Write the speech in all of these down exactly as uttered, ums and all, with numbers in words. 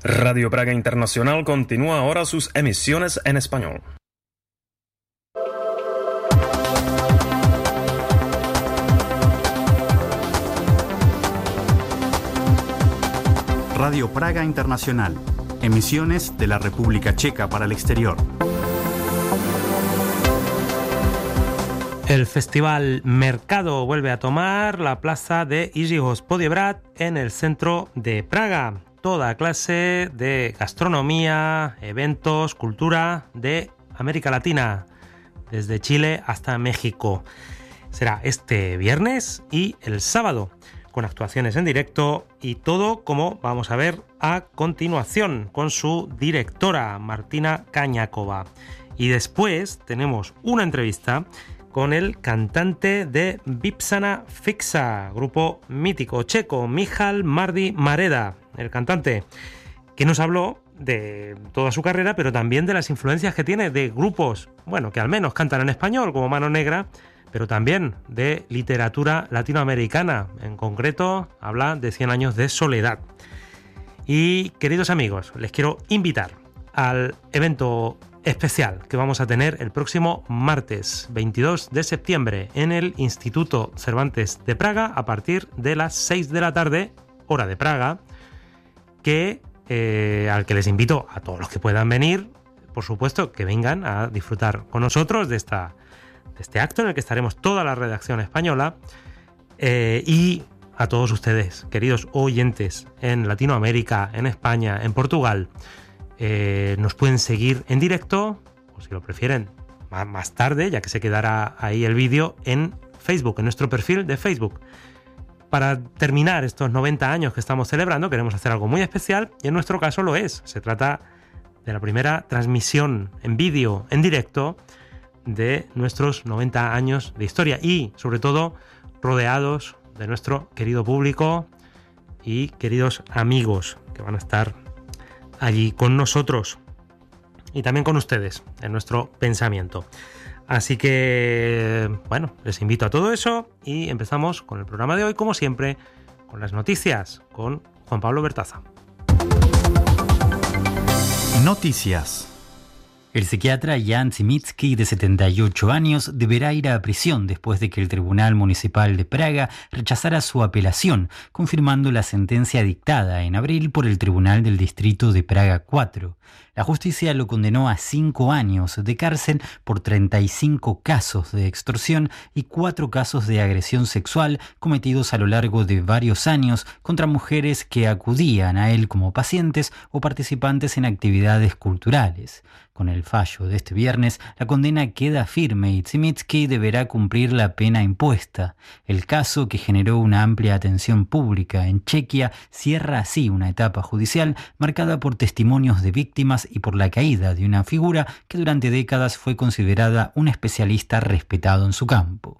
Radio Praga Internacional continúa ahora sus emisiones en español. Radio Praga Internacional, emisiones de la República Checa para el exterior. El festival Mercado vuelve a tomar la plaza de Jiří Hospodě-Brat en el centro de Praga. Toda clase de gastronomía, eventos, cultura de América Latina, desde Chile hasta México. Será este viernes y el sábado, con actuaciones en directo y todo como vamos a ver a continuación con su directora Martina Kaňáková. Y después tenemos una entrevista con el cantante de Vipsana Fixa, grupo mítico checo, Michal Mardi Mareda, el cantante, que nos habló de toda su carrera, pero también de las influencias que tiene de grupos, bueno, que al menos cantan en español, como Mano Negra, pero también de literatura latinoamericana. En concreto, habla de Cien años de soledad. Y, queridos amigos, les quiero invitar al evento especial que vamos a tener el próximo martes veintidós de septiembre en el Instituto Cervantes de Praga a partir de las seis de la tarde, hora de Praga, que eh, al que les invito a todos los que puedan venir, por supuesto, que vengan a disfrutar con nosotros de, esta, de este acto en el que estaremos toda la redacción española, eh, y a todos ustedes, queridos oyentes en Latinoamérica, en España, en Portugal. Eh, nos pueden seguir en directo, o si lo prefieren, más, más tarde, ya que se quedará ahí el vídeo en Facebook, en nuestro perfil de Facebook. Para terminar estos noventa años que estamos celebrando, queremos hacer algo muy especial, y en nuestro caso lo es. Se trata de la primera transmisión en vídeo, en directo, de nuestros noventa años de historia, y sobre todo rodeados de nuestro querido público y queridos amigos que van a estar allí con nosotros y también con ustedes en nuestro pensamiento. Así que, bueno, les invito a todo eso y empezamos con el programa de hoy, como siempre, con las noticias, con Juan Pablo Bertaza. Noticias. El psiquiatra Jan Cimitsky, de setenta y ocho años, deberá ir a prisión después de que el Tribunal Municipal de Praga rechazara su apelación, confirmando la sentencia dictada en abril por el Tribunal del Distrito de Praga cuatro. La justicia lo condenó a cinco años de cárcel por treinta y cinco casos de extorsión y cuatro casos de agresión sexual cometidos a lo largo de varios años contra mujeres que acudían a él como pacientes o participantes en actividades culturales. Con el fallo de este viernes, la condena queda firme y Cimitsky deberá cumplir la pena impuesta. El caso, que generó una amplia atención pública en Chequia, cierra así una etapa judicial marcada por testimonios de víctimas y por la caída de una figura que durante décadas fue considerada un especialista respetado en su campo.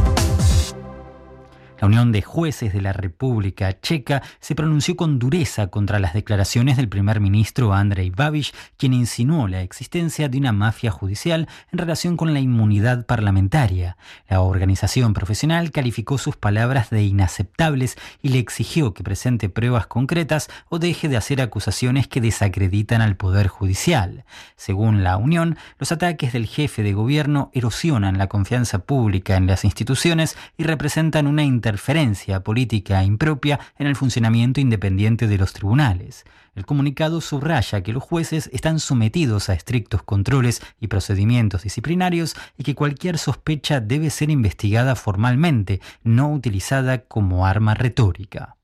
La Unión de Jueces de la República Checa se pronunció con dureza contra las declaraciones del primer ministro Andrej Babiš, quien insinuó la existencia de una mafia judicial en relación con la inmunidad parlamentaria. La organización profesional calificó sus palabras de inaceptables y le exigió que presente pruebas concretas o deje de hacer acusaciones que desacreditan al Poder Judicial. Según la Unión, los ataques del jefe de gobierno erosionan la confianza pública en las instituciones y representan una interferencia política impropia en el funcionamiento independiente de los tribunales. El comunicado subraya que los jueces están sometidos a estrictos controles y procedimientos disciplinarios y que cualquier sospecha debe ser investigada formalmente, no utilizada como arma retórica.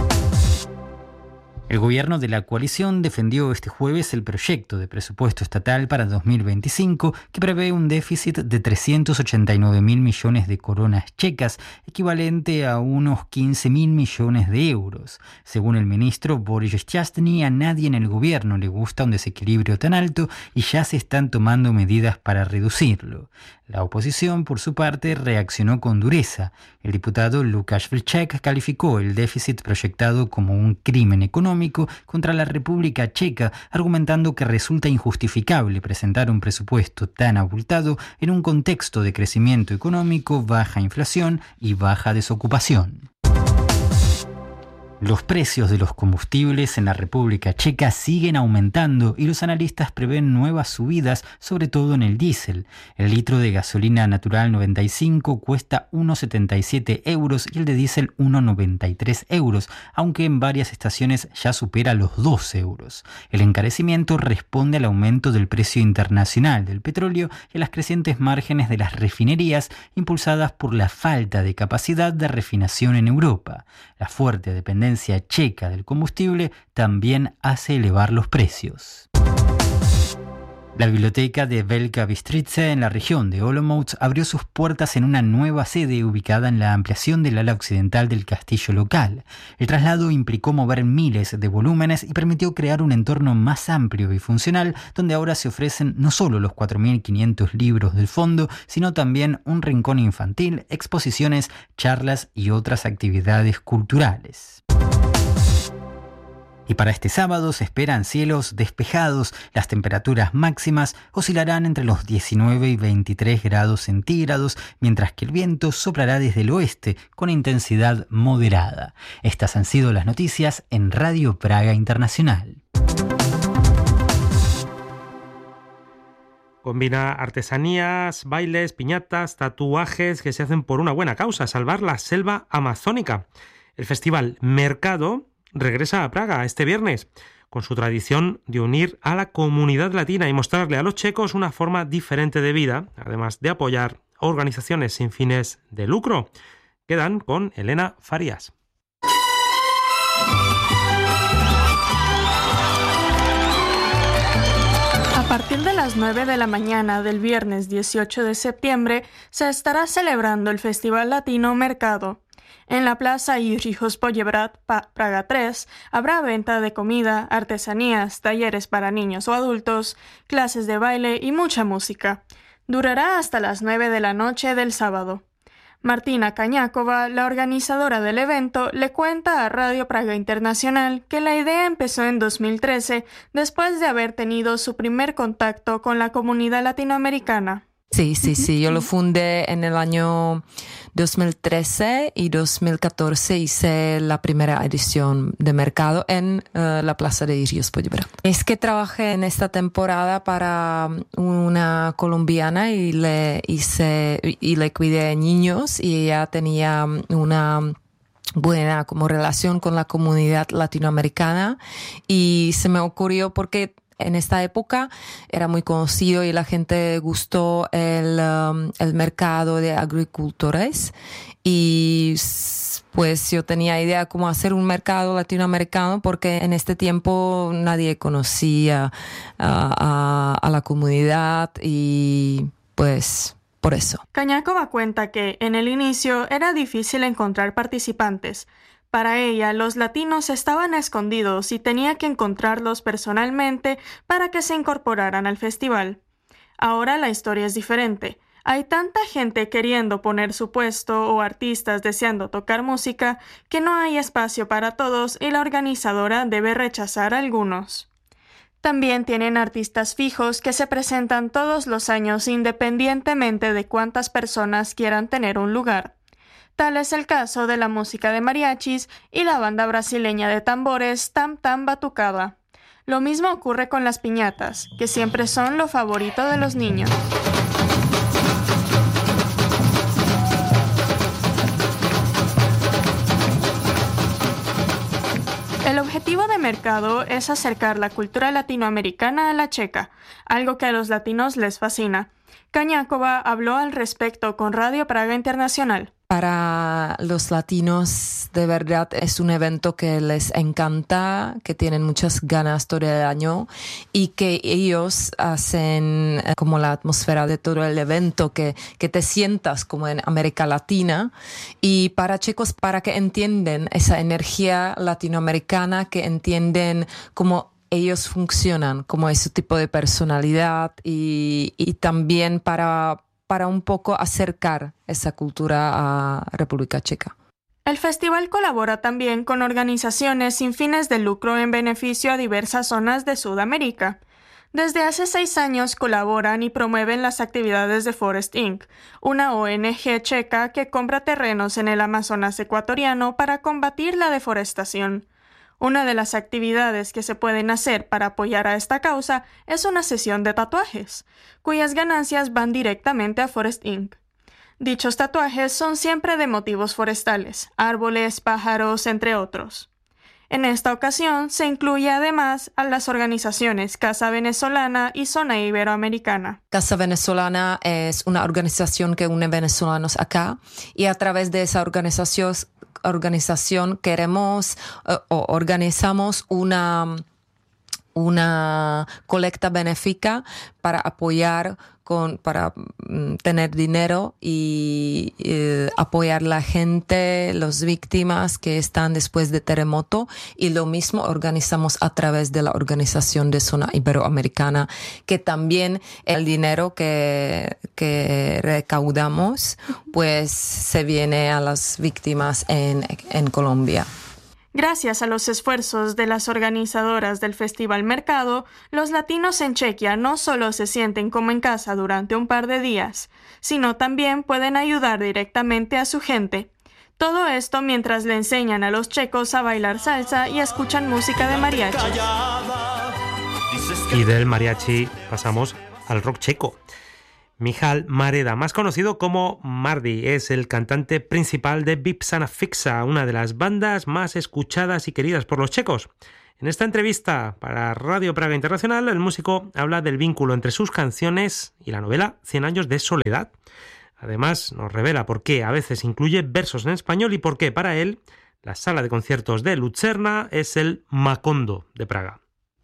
El gobierno de la coalición defendió este jueves el proyecto de presupuesto estatal para dos mil veinticinco, que prevé un déficit de trescientos ochenta y nueve mil millones de coronas checas, equivalente a unos quince mil millones de euros. Según el ministro Boris Šťastný, a nadie en el gobierno le gusta un desequilibrio tan alto y ya se están tomando medidas para reducirlo. La oposición, por su parte, reaccionó con dureza. El diputado Lukáš Vlček calificó el déficit proyectado como un crimen económico contra la República Checa, argumentando que resulta injustificable presentar un presupuesto tan abultado en un contexto de crecimiento económico, baja inflación y baja desocupación. Los precios de los combustibles en la República Checa siguen aumentando y los analistas prevén nuevas subidas, sobre todo en el diésel. El litro de gasolina natural noventa y cinco cuesta uno coma setenta y siete euros y el de diésel uno coma noventa y tres euros, aunque en varias estaciones ya supera los dos euros. El encarecimiento responde al aumento del precio internacional del petróleo y a las crecientes márgenes de las refinerías impulsadas por la falta de capacidad de refinación en Europa. La fuerte dependencia checa del combustible también hace elevar los precios. La biblioteca de Velika Bystrica en la región de Olomouc abrió sus puertas en una nueva sede ubicada en la ampliación del ala occidental del castillo local. El traslado implicó mover miles de volúmenes y permitió crear un entorno más amplio y funcional, donde ahora se ofrecen no solo los cuatro mil quinientos libros del fondo, sino también un rincón infantil, exposiciones, charlas y otras actividades culturales. Y para este sábado se esperan cielos despejados. Las temperaturas máximas oscilarán entre los diecinueve y veintitrés grados centígrados, mientras que el viento soplará desde el oeste con intensidad moderada. Estas han sido las noticias en Radio Praga Internacional. Combina artesanías, bailes, piñatas, tatuajes que se hacen por una buena causa, salvar la selva amazónica. El festival Mercado regresa a Praga este viernes, con su tradición de unir a la comunidad latina y mostrarle a los checos una forma diferente de vida, además de apoyar organizaciones sin fines de lucro. Quedan con Elena Farías. A partir de las nueve de la mañana del viernes dieciocho de septiembre se estará celebrando el Festival Latino Mercado. En la Plaza Jiří Hospoděbrad, Praga tres, habrá venta de comida, artesanías, talleres para niños o adultos, clases de baile y mucha música. Durará hasta las nueve de la noche del sábado. Martina Kaňáková, la organizadora del evento, le cuenta a Radio Praga Internacional que la idea empezó en dos mil trece, después de haber tenido su primer contacto con la comunidad latinoamericana. Sí, sí, sí. Yo lo fundé en el año dos mil trece y dos mil catorce hice la primera edición de mercado en uh, la Plaza de Jiří Hospoděbrad. Es que trabajé en esta temporada para una colombiana y le hice y le cuidé niños y ella tenía una buena como relación con la comunidad latinoamericana y se me ocurrió porque en esta época era muy conocido y la gente gustó el, um, el mercado de agricultores y pues yo tenía idea cómo hacer un mercado latinoamericano porque en este tiempo nadie conocía uh, a, a la comunidad y pues por eso. Kaňáková cuenta que en el inicio era difícil encontrar participantes. Para ella, los latinos estaban escondidos y tenía que encontrarlos personalmente para que se incorporaran al festival. Ahora la historia es diferente. Hay tanta gente queriendo poner su puesto o artistas deseando tocar música que no hay espacio para todos y la organizadora debe rechazar a algunos. También tienen artistas fijos que se presentan todos los años independientemente de cuántas personas quieran tener un lugar. Tal es el caso de la música de mariachis y la banda brasileña de tambores Tam Tam Batucada. Lo mismo ocurre con las piñatas, que siempre son lo favorito de los niños. El objetivo de mercado es acercar la cultura latinoamericana a la checa, algo que a los latinos les fascina. Kaňáková habló al respecto con Radio Praga Internacional. Para los latinos, de verdad, es un evento que les encanta, que tienen muchas ganas todo el año y que ellos hacen como la atmósfera de todo el evento, que, que te sientas como en América Latina. Y para chicos, para que entiendan esa energía latinoamericana, que entienden cómo ellos funcionan, como ese tipo de personalidad y, y también para... para un poco acercar esa cultura a República Checa. El festival colabora también con organizaciones sin fines de lucro en beneficio a diversas zonas de Sudamérica. Desde hace seis años colaboran y promueven las actividades de Forest incorporated, una O N G checa que compra terrenos en el Amazonas ecuatoriano para combatir la deforestación. Una de las actividades que se pueden hacer para apoyar a esta causa es una sesión de tatuajes, cuyas ganancias van directamente a Forest incorporated. Dichos tatuajes son siempre de motivos forestales, árboles, pájaros, entre otros. En esta ocasión se incluye además a las organizaciones Casa Venezolana y Zona Iberoamericana. Casa Venezolana es una organización que une venezolanos acá y a través de esa organización, organización queremos uh, o organizamos una, una colecta benéfica para apoyar Con, para mm, tener dinero y eh, apoyar a la gente, las víctimas que están después de terremoto, y lo mismo organizamos a través de la organización de Zona Iberoamericana, que también el dinero que, que recaudamos pues se viene a las víctimas en, en Colombia. Gracias a los esfuerzos de las organizadoras del Festival Mercado, los latinos en Chequia no solo se sienten como en casa durante un par de días, sino también pueden ayudar directamente a su gente. Todo esto mientras le enseñan a los checos a bailar salsa y escuchan música de mariachi. Y del mariachi pasamos al rock checo. Michal Mareda, más conocido como Mardi, es el cantante principal de Vipsana Fixa, una de las bandas más escuchadas y queridas por los checos. En esta entrevista para Radio Praga Internacional, el músico habla del vínculo entre sus canciones y la novela Cien años de soledad. Además, nos revela por qué a veces incluye versos en español y por qué para él la sala de conciertos de Lucerna es el Macondo de Praga.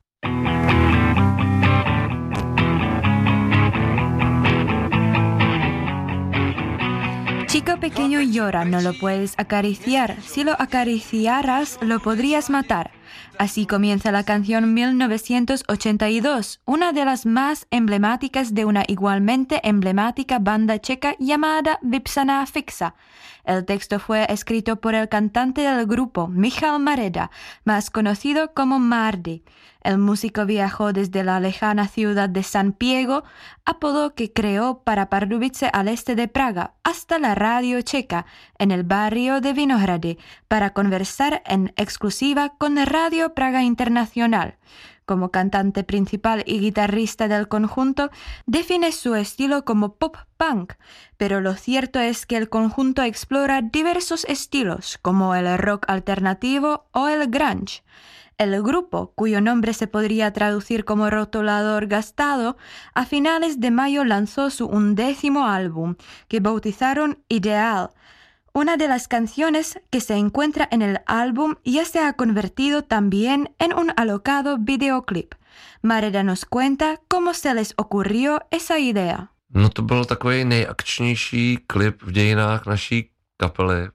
Chico pequeño llora, no lo puedes acariciar. Si lo acariciaras, lo podrías matar. Así comienza la canción mil novecientos ochenta y dos, una de las más emblemáticas de una igualmente emblemática banda checa llamada Vipsana Fixa. El texto fue escrito por el cantante del grupo, Michal Mareda, más conocido como Mardi. El músico viajó desde la lejana ciudad de San Piego, apodo que creó para Pardubice al este de Praga, hasta la radio checa, en el barrio de Vinohrady, para conversar en exclusiva con Radio Praga Internacional. Como cantante principal y guitarrista del conjunto, define su estilo como pop-punk, pero lo cierto es que el conjunto explora diversos estilos, como el rock alternativo o el grunge. El grupo, cuyo nombre se podría traducir como rotulador gastado, a finales de mayo lanzó su undécimo álbum, que bautizaron Ideal. Una de las canciones que se encuentra en el álbum ya se ha convertido también en un alocado videoclip. Mareda nos cuenta cómo se les ocurrió esa idea. No to byl takový nejakčnější klip v dějinách naší kapely.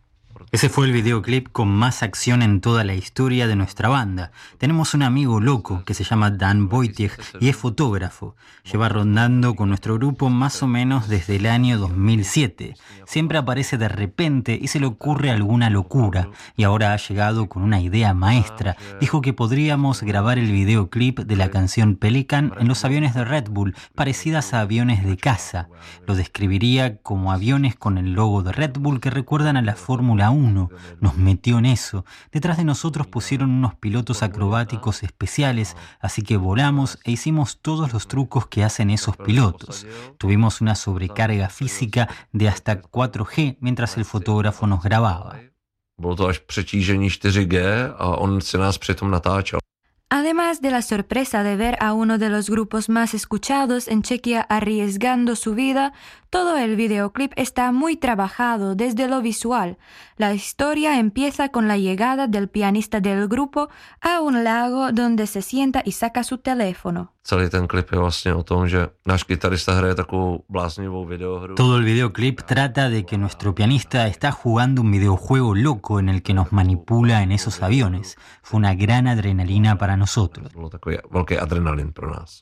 Ese fue el videoclip con más acción en toda la historia de nuestra banda. Tenemos un amigo loco que se llama Dan Wojciech y es fotógrafo. Lleva rondando con nuestro grupo más o menos desde el año dos mil siete. Siempre aparece de repente y se le ocurre alguna locura. Y ahora ha llegado con una idea maestra. Dijo que podríamos grabar el videoclip de la canción Pelican en los aviones de Red Bull, parecidas a aviones de caza. Lo describiría como aviones con el logo de Red Bull que recuerdan a la Fórmula uno. Nos metió en eso. Detrás de nosotros pusieron unos pilotos acrobáticos especiales, así que volamos e hicimos todos los trucos que hacen esos pilotos. Tuvimos una sobrecarga física de hasta cuatro G mientras el fotógrafo nos grababa. Bylo to až přetížení čtyři G a on se nás přitom natáčel. Además de la sorpresa de ver a uno de los grupos más escuchados en Chequia arriesgando su vida, todo el videoclip está muy trabajado desde lo visual. La historia empieza con la llegada del pianista del grupo a un lago donde se sienta y saca su teléfono. Celý ten klip je vlastně o tom, že náš kytarista hraje takovou bláznivou videohru. Todo el videoclip trata de que nuestro pianista está jugando un videojuego loco en el que nos manipula en esos aviones. Fue una gran adrenalina para nosotros. Bylo takový velký adrenalin pro nás.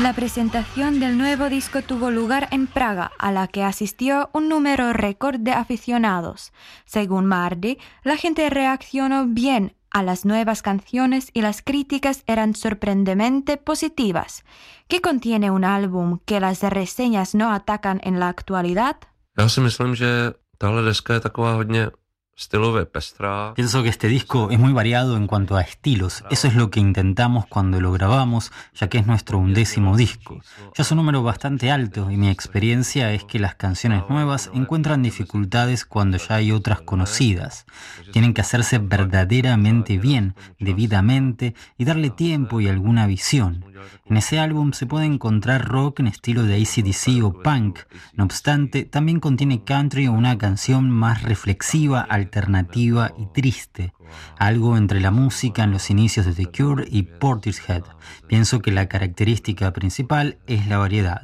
La presentación del nuevo disco tuvo lugar en Praga, a la que asistió un número récord de aficionados. Según Mardi, la gente reaccionó bien a las nuevas canciones y las críticas eran sorprendentemente positivas. ¿Qué contiene un álbum que las reseñas no atacan en la actualidad? Já si myslím, že tahle deska je taková hodně stylově pestrá. Pienso que este disco es muy variado en cuanto a estilos. Eso es lo que intentamos cuando lo grabamos, ya que es nuestro undécimo disco. Ya es un número bastante alto y mi experiencia es que las canciones nuevas encuentran dificultades cuando ya hay otras conocidas. Tienen que hacerse verdaderamente bien, debidamente, y darle tiempo y alguna visión. En ese álbum se puede encontrar rock en estilo de A C D C o punk. No obstante, también contiene country o una canción más reflexiva, alternativa y triste. Algo entre la música en los inicios de The Cure y Portishead. Pienso que la característica principal es la variedad.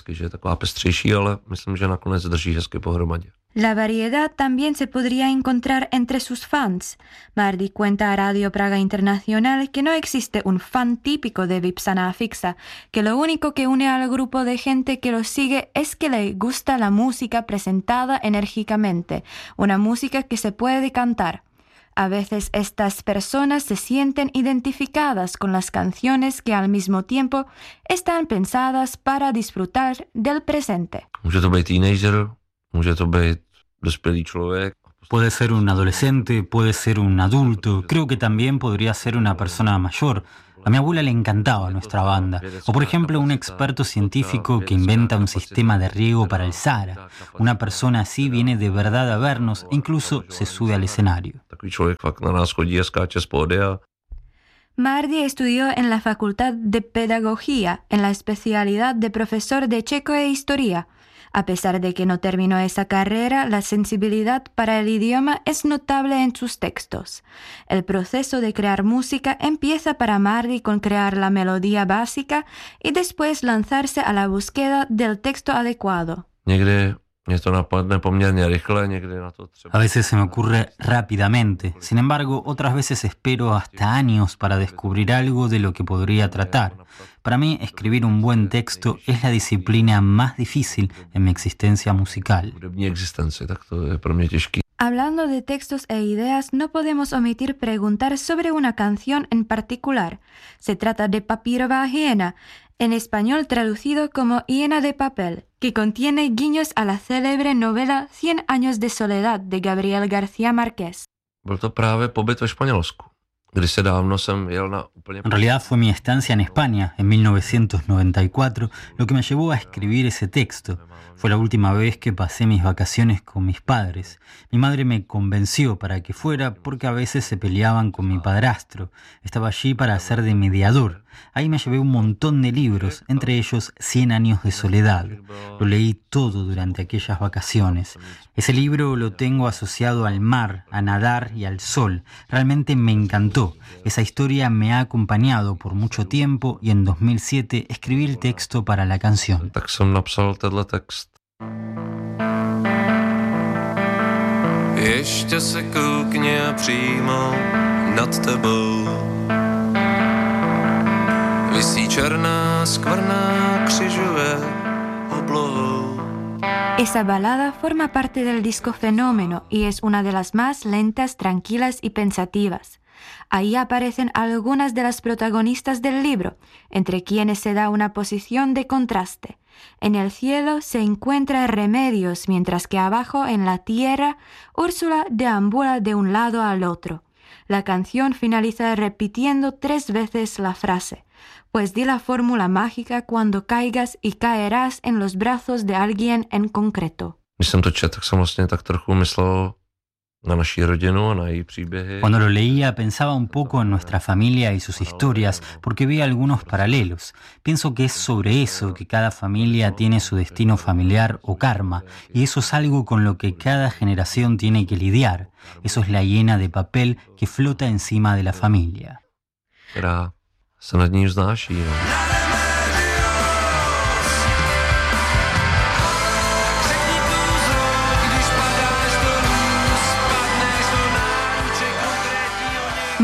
La variedad también se podría encontrar entre sus fans. Mardi cuenta a Radio Praga Internacional que no existe un fan típico de Vipsana Fixa, que lo único que une al grupo de gente que lo sigue es que le gusta la música presentada enérgicamente, una música que se puede cantar. A veces estas personas se sienten identificadas con las canciones que al mismo tiempo están pensadas para disfrutar del presente. Může to být teenager, může to být dospělý člověk. Puede ser un adolescente, puede ser un adulto, creo que también podría ser una persona mayor. A mi abuela le encantaba nuestra banda. O por ejemplo, un experto científico que inventa un sistema de riego para el Sahara. Una persona así viene de verdad a vernos e incluso se sube al escenario. Mardi estudió en la Facultad de Pedagogía, en la especialidad de profesor de checo e historia. A pesar de que no terminó esa carrera, la sensibilidad para el idioma es notable en sus textos. El proceso de crear música empieza para Mardi con crear la melodía básica y después lanzarse a la búsqueda del texto adecuado. A veces se me ocurre rápidamente, sin embargo, otras veces espero hasta años para descubrir algo de lo que podría tratar. Para mí, escribir un buen texto es la disciplina más difícil en mi existencia musical. Hablando de textos e ideas, no podemos omitir preguntar sobre una canción en particular. Se trata de Papírova hiena, en español traducido como Hiena de papel, que contiene guiños a la célebre novela Cien años de soledad de Gabriel García Márquez. Byl to právě pobyt ve Španělsku. En realidad fue mi estancia en España en mil novecientos noventa y cuatro lo que me llevó a escribir ese texto. Fue la última vez que pasé mis vacaciones con mis padres. Mi madre me convenció para que fuera porque a veces se peleaban con mi padrastro. Estaba allí para hacer de mediador. Ahí me llevé un montón de libros, entre ellos Cien años de soledad. Lo leí todo durante aquellas vacaciones. Ese libro lo tengo asociado al mar, a nadar y al sol. Realmente me encantó. Esa historia me ha acompañado por mucho tiempo y en dos mil siete escribí el texto para la canción. Tak jsem napsal tenhle text. Ještě se koukni a přímo nad tebou visí černá skvrna, křižuje oblohou. Esa balada forma parte del disco Fenómeno y es una de las más lentas, tranquilas y pensativas. Ahí aparecen algunas de las protagonistas del libro, entre quienes se da una posición de contraste. En el cielo se encuentra Remedios, mientras que abajo, en la tierra, Úrsula deambula de un lado al otro. La canción finaliza repitiendo tres veces la frase: pues di la fórmula mágica cuando caigas y caerás en los brazos de alguien en concreto. Když jsem to četl, tak jsem vlastně tak trochu myslel na naší rodinu a na její příběhy. Cuando lo leía pensaba un poco en nuestra familia y sus historias porque vi algunos paralelos. Pienso que es sobre eso que cada familia tiene su destino familiar o karma y eso es algo con lo que cada generación tiene que lidiar. Eso es la hiena de papel que flota encima de la familia. Která se nad ní vznáší. No.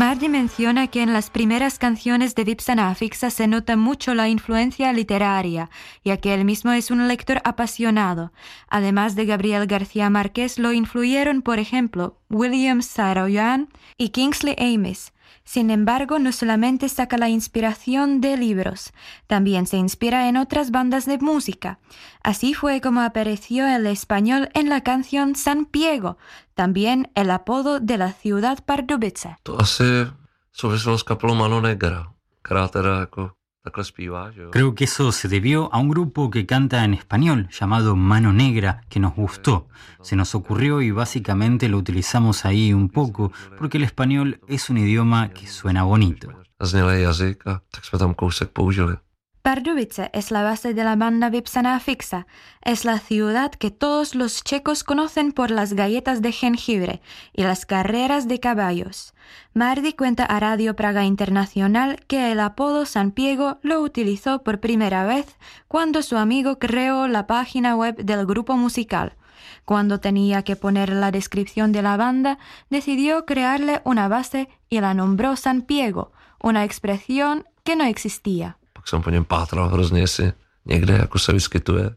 Mardi menciona que en las primeras canciones de Vipsana Afixa se nota mucho la influencia literaria, ya que él mismo es un lector apasionado. Además de Gabriel García Márquez, lo influyeron, por ejemplo, William Saroyan y Kingsley Amis. Sin embargo, no solamente saca la inspiración de libros, también se inspira en otras bandas de música. Así fue como apareció el español en la canción San Piego, también el apodo de la ciudad Pardubice. To asi souviselo s kapelou Mano Negra, která teda jako takhle zpívá, že jo? Creo que eso se debió a un grupo que canta en español llamado Mano Negra que nos gustó. Se nos ocurrió y básicamente lo utilizamos ahí un poco porque el español es un idioma que suena bonito. A znělej jazyk a tak jsme tam kousek použili. Pardubice es la base de la banda Vipsana Afixa. Es la ciudad que todos los checos conocen por las galletas de jengibre y las carreras de caballos. Mardi cuenta a Radio Praga Internacional que el apodo San Piego lo utilizó por primera vez cuando su amigo creó la página web del grupo musical. Cuando tenía que poner la descripción de la banda, decidió crearle una base y la nombró San Piego, una expresión que no existía. Pak jsem po něm pátral hrozně, jestli někde jako se vyskytuje.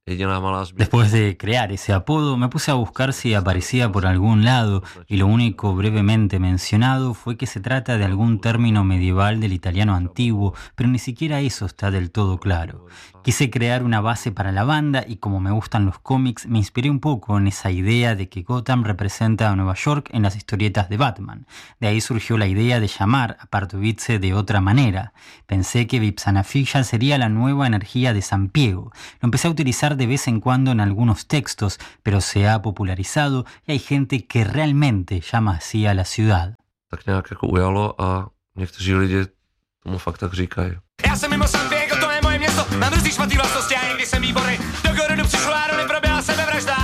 Después de crear ese apodo, me puse a buscar si aparecía por algún lado y lo único brevemente mencionado fue que se trata de algún término medieval del italiano antiguo, pero ni siquiera eso está del todo claro. Quise crear una base para la banda y como me gustan los cómics, me inspiré un poco en esa idea de que Gotham representa a Nueva York en las historietas de Batman. De ahí surgió la idea de llamar a Pardubice de otra manera. Pensé que Vipsana Afixa sería la nueva energía de San Piego. Lo empecé a utilizar de vez en cuando en algunos textos, pero se ha popularizado y hay gente que realmente llama así a la ciudad. Tak nějak jako ujalo a někteří lidi tomu fakt tak říkají. Já jsem mimo San Diego, to je moje město, mám různý špatný vlastnosti a někdy jsem výborný. Do Gorodu přišlo a Rony proběhla sebevražda.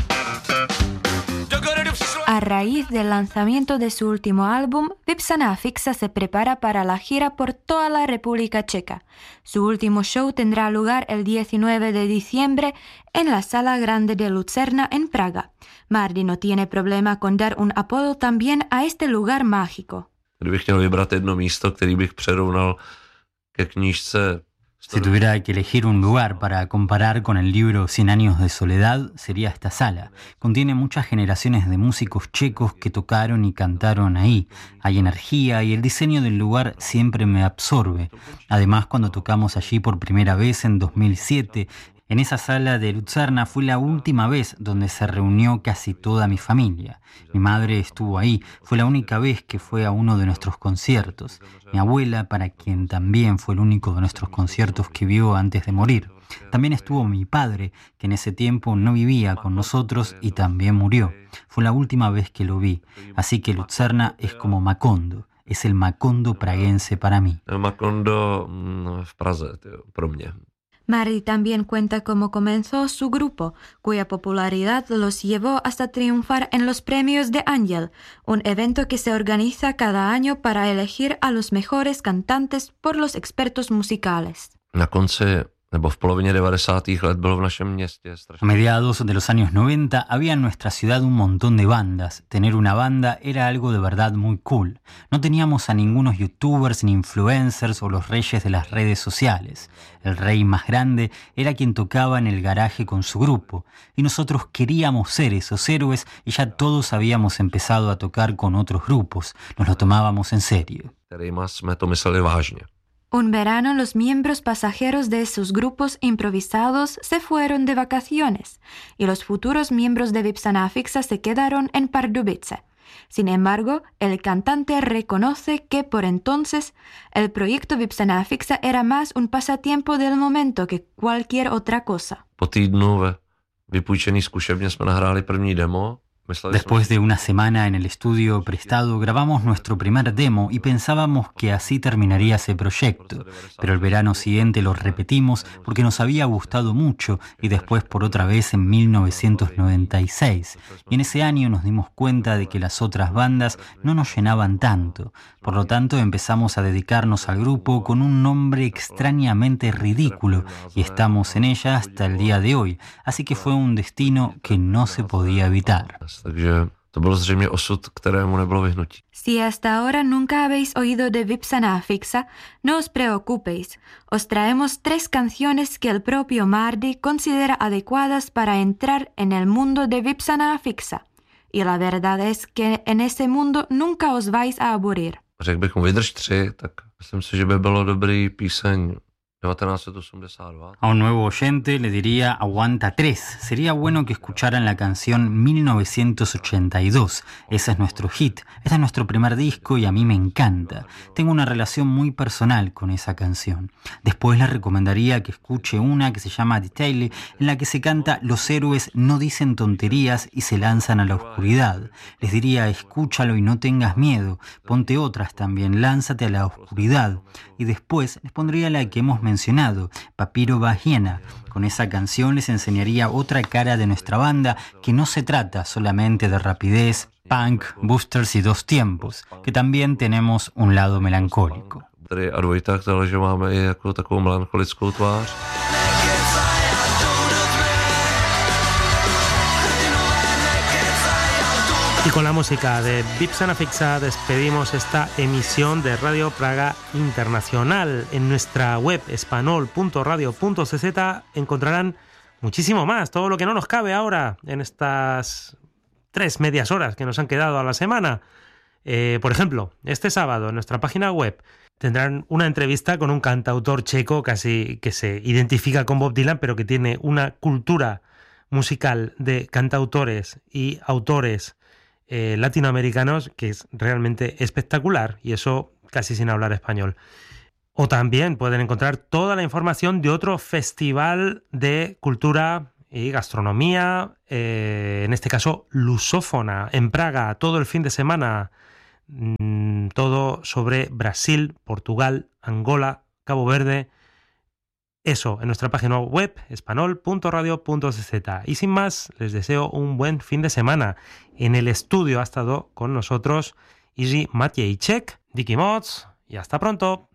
A raíz del lanzamiento de su último álbum, Vipsana Afixa se prepara para la gira por toda la República Checa. Su último show tendrá lugar el diecinueve de diciembre en la Sala Grande de Lucerna en Praga. Mardi no tiene problema con dar un apodo también a este lugar mágico. Kdybych chtěl vybrat jedno místo, který bych přerovnal ke knížce. Si tuviera que elegir un lugar para comparar con el libro Cien años de soledad, sería esta sala. Contiene muchas generaciones de músicos checos que tocaron y cantaron ahí. Hay energía y el diseño del lugar siempre me absorbe. Además, cuando tocamos allí por primera vez en dos mil siete, en esa sala de Lucerna fue la última vez donde se reunió casi toda mi familia. Mi madre estuvo ahí, fue la única vez que fue a uno de nuestros conciertos. Mi abuela, para quien también fue el único de nuestros conciertos que vio antes de morir. También estuvo mi padre, que en ese tiempo no vivía con nosotros y también murió. Fue la última vez que lo vi, así que Lucerna es como Macondo. Es el Macondo praguense para mí. El Macondo v Praze, tío, pro mě. Mardi también cuenta cómo comenzó su grupo, cuya popularidad los llevó hasta triunfar en los premios de Ángel, un evento que se organiza cada año para elegir a los mejores cantantes por los expertos musicales. Na konci nebo v polovině devadesátých let bylo v našem městě strašně. A mediados de los años noventa había en nuestra ciudad un montón de bandas. Tener una banda era algo de verdad muy cool. No teníamos a ningunos youtubers ni influencers o los reyes de las redes sociales. El rey más grande era quien tocaba en el garaje con su grupo. Y nosotros queríamos ser esos héroes y ya todos habíamos empezado a tocar con otros grupos. Nos lo tomábamos en serio. Kterýma jsme to mysleli vážně. Un verano los miembros pasajeros de esos grupos improvisados se fueron de vacaciones y los futuros miembros de Vipsana Afixa se quedaron en Pardubice. Sin embargo, el cantante reconoce que por entonces el proyecto Vipsana Afixa era más un pasatiempo del momento que cualquier otra cosa. Po týdnu ve vypůjčený zkušebně jsme nahráli první demo. Después de una semana en el estudio prestado, grabamos nuestro primer demo y pensábamos que así terminaría ese proyecto. Pero el verano siguiente lo repetimos porque nos había gustado mucho y después por otra vez en mil novecientos noventa y seis. Y en ese año nos dimos cuenta de que las otras bandas no nos llenaban tanto. Por lo tanto, empezamos a dedicarnos al grupo con un nombre extrañamente ridículo y estamos en ella hasta el día de hoy. Así que fue un destino que no se podía evitar. Takže To byl zřejmě osud, kterému nebylo vyhnutí. Si hasta ahora nunca habéis oído de Vipsana Fixa, no os preocupéis. Os traemos tres canciones que el propio Mardi considera adecuadas para entrar en el mundo de Vipsana Fixa. Y la verdad es que en ese mundo nunca os vais a aburrir. Řekl bych mu vydrž tři, tak myslím si, že by bylo dobrý píseň devatenáct osmdesát dva. A un nuevo oyente le diría aguanta tres. Sería bueno que escucharan la canción mil novecientos ochenta y dos. Ese es nuestro hit. Este es nuestro primer disco y a mí me encanta. Tengo una relación muy personal con esa canción. Después le recomendaría que escuche una que se llama Detail, en la que se canta los héroes no dicen tonterías y se lanzan a la oscuridad. Les diría escúchalo y no tengas miedo. Ponte otras también, lánzate a la oscuridad. Y después les pondría la que hemos mencionado, Papiro Bahiena. Con esa canción les enseñaría otra cara de nuestra banda, que no se trata solamente de rapidez, punk, boosters y dos tiempos, que también tenemos un lado melancólico. Tady a dvojita, že máme i jako takovou melancholickou tvář. Y con la música de Vipsana Fixa despedimos esta emisión de Radio Praga Internacional. En nuestra web espanol punto radio punto c z encontrarán muchísimo más, todo lo que no nos cabe ahora en estas tres medias horas que nos han quedado a la semana. Eh, por ejemplo, este sábado en nuestra página web tendrán una entrevista con un cantautor checo casi que se identifica con Bob Dylan, pero que tiene una cultura musical de cantautores y autores Eh, latinoamericanos que es realmente espectacular, y eso casi sin hablar español. O también pueden encontrar toda la información de otro festival de cultura y gastronomía, eh, en este caso lusófona, en Praga, todo el fin de semana, mmm, todo sobre Brasil, Portugal, Angola, Cabo Verde. Eso, en nuestra página web, espanol punto radio punto c z. Y sin más, les deseo un buen fin de semana. En el estudio ha estado con nosotros Jiří Matějček, Dicky Mods, y hasta pronto.